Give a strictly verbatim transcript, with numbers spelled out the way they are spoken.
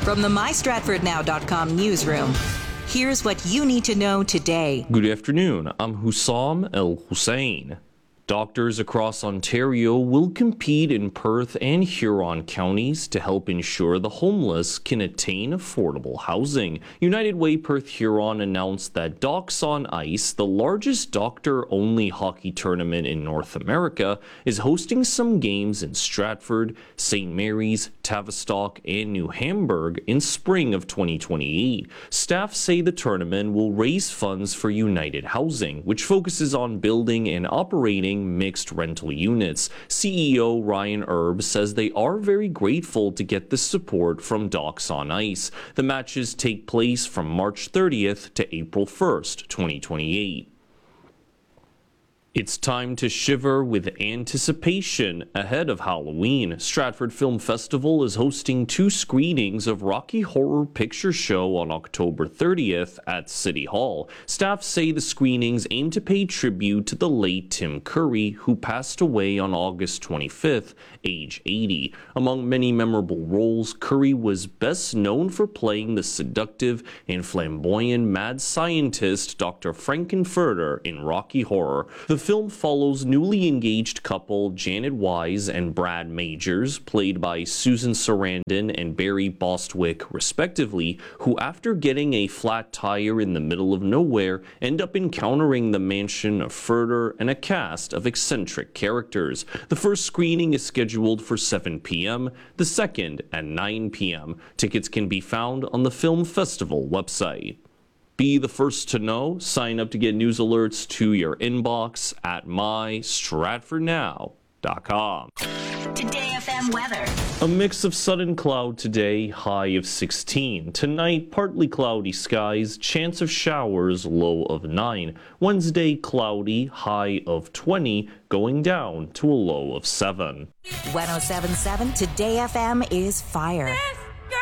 From the my stratford now dot com newsroom, here's what you need to know today. Good afternoon. I'm Hussam El Hussein. Doctors across Ontario will compete in Perth and Huron counties to help ensure the homeless can attain affordable housing. United Way Perth Huron announced that Docs on Ice, the largest doctor-only hockey tournament in North America, is hosting some games in Stratford, Saint Mary's, Tavistock, and New Hamburg in spring of twenty twenty-eight. Staff say the tournament will raise funds for United Housing, which focuses on building and operating mixed rental units. C E O Ryan Erb says they are very grateful to get the support from Docs on Ice. The matches take place from March thirtieth to April first, twenty twenty-eight. It's time to shiver with anticipation ahead of Halloween. Stratford Film Festival is hosting two screenings of Rocky Horror Picture Show on October thirtieth at City Hall. Staff say the screenings aim to pay tribute to the late Tim Curry, who passed away on August twenty-fifth, age eighty. Among many memorable roles, Curry was best known for playing the seductive and flamboyant mad scientist Doctor Frankenfurter in Rocky Horror. The film follows newly engaged couple Janet Wise and Brad Majors, played by Susan Sarandon and Barry Bostwick, respectively, who, after getting a flat tire in the middle of nowhere, end up encountering the mansion of Furter and a cast of eccentric characters. The first screening is scheduled for seven p.m., the second at nine p.m. Tickets can be found on the Film Festival website. Be the first to know. Sign up to get news alerts to your inbox at my stratford now dot com. Today F M weather. A mix of sun and cloud today, high of sixteen. Tonight, partly cloudy skies, chance of showers, low of nine. Wednesday, cloudy, high of twenty, going down to a low of seven. ten seventy-seven Today F M is fire.